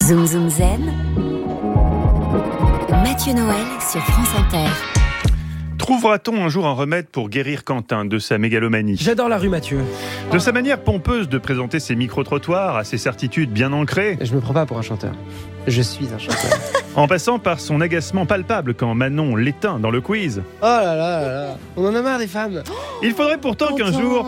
Zoom Zoom Zen, Mathieu Noël sur France Inter. Trouvera-t-on un jour un remède pour guérir Quentin de sa mégalomanie ? J'adore la rue, Mathieu. De sa manière pompeuse de présenter ses micro-trottoirs, à ses certitudes bien ancrées, Je me prends pas pour un chanteur. Je suis un chanteur. en passant par son agacement palpable quand Manon l'éteint dans le quiz. Oh là là là là. On en a marre des femmes. Il faudrait pourtant qu'un jour,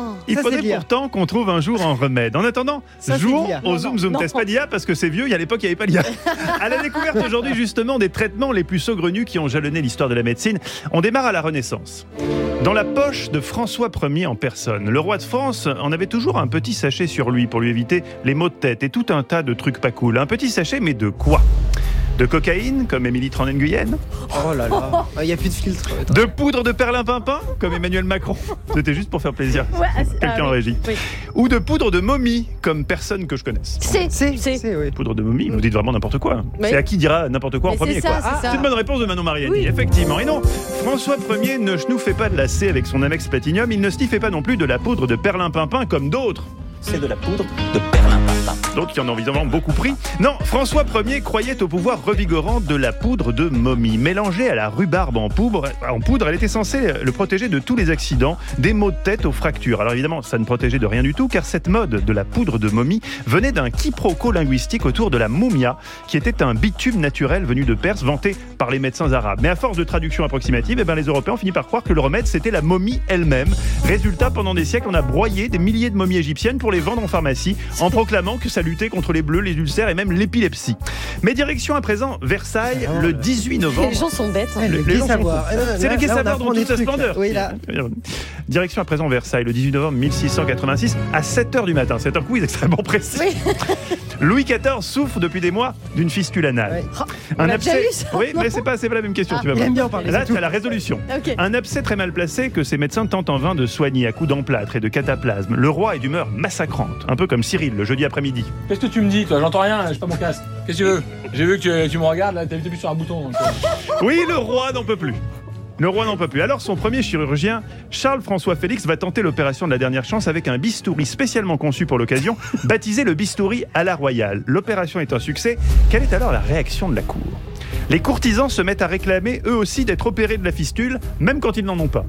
qu'on trouve un jour un remède. En attendant, Ça, c'est jouons l'IA. au Zoom Zoom Test pas d'IA parce que c'est vieux, il y a l'époque, il n'y avait pas l'IA. À la découverte aujourd'hui justement des traitements les plus saugrenus qui ont jalonné l'histoire de la médecine, on démarre à la Renaissance. Dans la poche de François Ier en personne, le roi de France en avait toujours un petit sachet sur lui pour lui éviter les maux de tête et tout un tas de trucs pas cool. Un petit sachet, mais de quoi ? De cocaïne, comme Émilie Tranden-Guyenne ? Oh là là. Il n'y a plus de filtre. De poudre de perlimpinpin, comme Emmanuel Macron ? C'était juste pour faire plaisir. Quelqu'un en régie. Oui. Ou de poudre de momie, comme personne que je connaisse. C'est, oui. Poudre de momie, vous dites vraiment n'importe quoi. Oui. C'est à qui dira n'importe quoi en Mais premier, c'est ça, quoi. c'est ça. C'est une bonne réponse de Manon Mariani, Oui. effectivement. Et non, François Ier ne schnoufait pas de la C avec son Amex Platinum, il ne sniffait pas non plus de la poudre de perlimpinpin comme d'autres. C'est de la poudre de perlimpinpin. D'autres qui en ont évidemment beaucoup pris. Non, François Ier croyait au pouvoir revigorant de la poudre de momie. Mélangée à la rhubarbe en poudre, elle était censée le protéger de tous les accidents, des maux de tête aux fractures. Alors évidemment, ça ne protégeait de rien du tout, car cette mode de la poudre de momie venait d'un quiproquo linguistique autour de la moumia, qui était un bitume naturel venu de Perse, vanté par les médecins arabes. Mais à force de traduction approximative, les Européens ont fini par croire que le remède, c'était la momie elle-même. Résultat, pendant des siècles, on a broyé des milliers de momies égyptiennes pour les vendre en pharmacie, en proclamant que ça luttait contre les bleus, les ulcères et même l'épilepsie. Mais direction à présent Versailles, le 18 novembre. Les gens sont bêtes. Hein. Les gai gens savoir. C'est le gai savoir dans toute sa splendeur. Oui, là. Direction à présent Versailles, le 18 novembre 1686, à 7h du matin. C'est un quiz extrêmement précis. Oui. Louis XIV souffre depuis des mois d'une fistule anale. Ouais. On a déjà eu ça, Oui, non mais c'est pas la même question, tu vas Il voir. aime bien en parler. Là, c'est tu tout. as la résolution. Ok. Un abcès très mal placé que ces médecins tentent en vain de soigner à coups d'emplâtre et de cataplasme. Le roi est d'humeur massacrante, un peu comme Cyril le jeudi après-midi. Qu'est-ce que tu me dis, toi? J'entends rien, j'ai pas mon casque. Qu'est-ce que tu veux? J'ai vu que tu me regardes, là, t'as appuyé sur un bouton. Donc, Oui, le roi n'en peut plus. Le roi n'en peut plus. Alors son premier chirurgien, Charles-François Félix, va tenter l'opération de la dernière chance avec un bistouri spécialement conçu pour l'occasion, baptisé le bistouri à la royale. L'opération est un succès. Quelle est alors la réaction de la cour ? Les courtisans se mettent à réclamer eux aussi d'être opérés de la fistule, même quand ils n'en ont pas.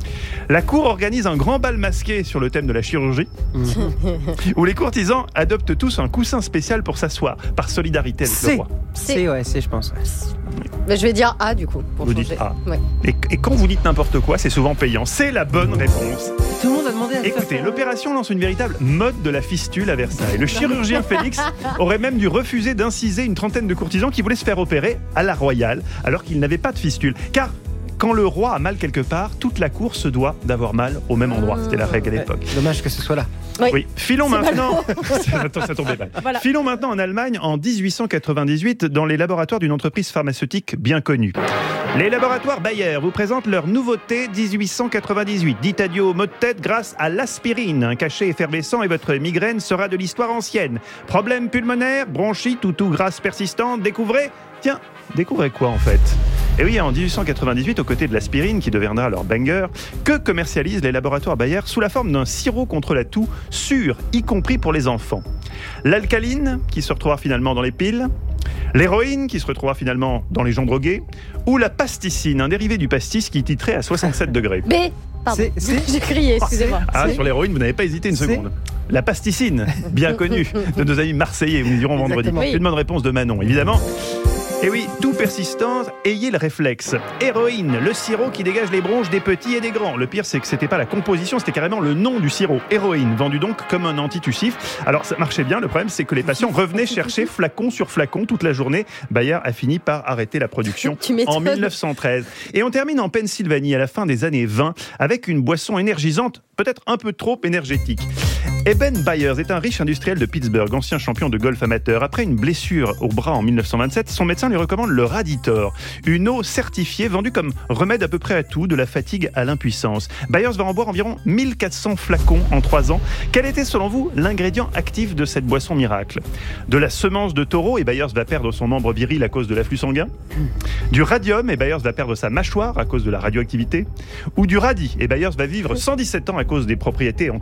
La cour organise un grand bal masqué sur le thème de la chirurgie, où les courtisans adoptent tous un coussin spécial pour s'asseoir, par solidarité avec le roi. C'est, je pense. Bah, je vais dire A du coup. Pour Vous changer. dites A. Ouais. Et quand vous dites n'importe quoi, c'est souvent payant. C'est la bonne réponse. Tout le monde a demandé à Écoutez, l'opération lance une véritable mode de la fistule à Versailles. Le chirurgien Félix aurait même dû refuser d'inciser une trentaine de courtisans qui voulaient se faire opérer à la royale, alors qu'ils n'avaient pas de fistule. Car quand le roi a mal quelque part, toute la cour se doit d'avoir mal au même endroit. C'était la règle à l'époque. Dommage que ce soit là. Oui, filons maintenant. Attends, ça tombait mal. Voilà. Filons maintenant en Allemagne en 1898 dans les laboratoires d'une entreprise pharmaceutique bien connue. Les laboratoires Bayer vous présentent leur nouveauté 1898. Dites adieu aux maux de tête grâce à l'aspirine. Un cachet effervescent et votre migraine sera de l'histoire ancienne. Problème pulmonaire, bronchite ou toux grasse persistante, découvrez quoi en fait ? Et oui, en 1898, aux côtés de l'aspirine, qui deviendra leur banger, que commercialisent les laboratoires Bayer sous la forme d'un sirop contre la toux sûr, y compris pour les enfants. L'alcaline, qui se retrouvera finalement dans les piles, l'héroïne, qui se retrouvera finalement dans les gens drogués, ou la pasticine, un dérivé du pastis qui titrait à 67 degrés. B. Pardon. C'est- J'ai crié, excusez-moi. Ah, sur l'héroïne, vous n'avez pas hésité une seconde. La pasticine, bien connue, de nos amis marseillais, nous dirons vendredi. Exactement. Une bonne réponse de Manon, évidemment. Et oui, tout persistant, ayez le réflexe. Héroïne, le sirop qui dégage les bronches des petits et des grands. Le pire, c'est que c'était pas la composition, c'était carrément le nom du sirop. Héroïne, vendu donc comme un antitussif. Alors ça marchait bien, le problème c'est que les patients revenaient chercher flacon sur flacon toute la journée. Bayer a fini par arrêter la production Tu m'étonnes. en 1913. Et on termine en Pennsylvanie à la fin des années 20 avec une boisson énergisante, peut-être un peu trop énergétique. Eben Byers est un riche industriel de Pittsburgh, ancien champion de golf amateur. Après une blessure au bras en 1927, son médecin lui recommande le Raditor, une eau certifiée vendue comme remède à peu près à tout, de la fatigue à l'impuissance. Byers va en boire environ 1400 flacons en 3 ans. Quel était selon vous l'ingrédient actif de cette boisson miracle ? De la semence de taureau, et Byers va perdre son membre viril à cause de l'afflux sanguin ? Du radium, et Byers va perdre sa mâchoire à cause de la radioactivité ? Ou du radis, et Byers va vivre 117 ans à cause des propriétés